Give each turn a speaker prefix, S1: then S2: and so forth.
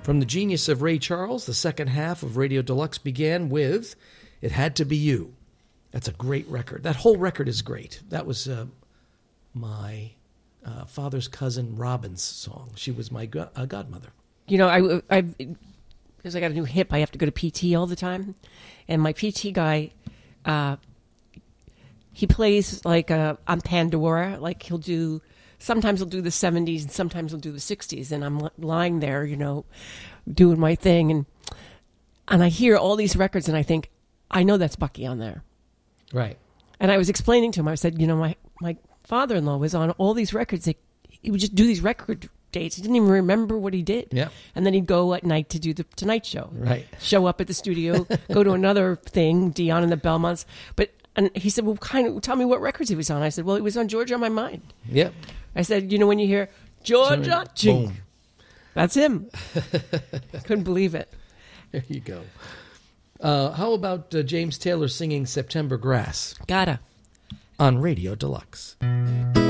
S1: From the genius of Ray Charles, the second half of Radio Deluxe began with It Had to Be You. That's a great record. That whole record is great. That was my father's cousin Robin's song. She was my godmother.
S2: You know, because I got a new hip, I have to go to PT all the time. And my PT guy, he plays like on Pandora. Like sometimes he'll do the 70s and sometimes he'll do the 60s. And I'm lying there, you know, doing my thing. And I hear all these records and I think, I know that's Bucky on there.
S1: Right.
S2: And I was explaining to him, I said, you know, my father-in-law was on all these records. He would just do these record dates. He didn't even remember what he did.
S1: Yeah.
S2: And then he'd go at night to do the Tonight Show.
S1: Right.
S2: Show up at the studio, go to another thing, Dion and the Belmonts. And he said, well, tell me what records he was on. I said, well, he was on Georgia on My Mind.
S1: Yep.
S2: I said, you know, when you hear Georgia,
S1: boom.
S2: That's him. Couldn't believe it.
S1: There you go. How about James Taylor singing September Grass?
S2: Gotta.
S1: On Radio Deluxe.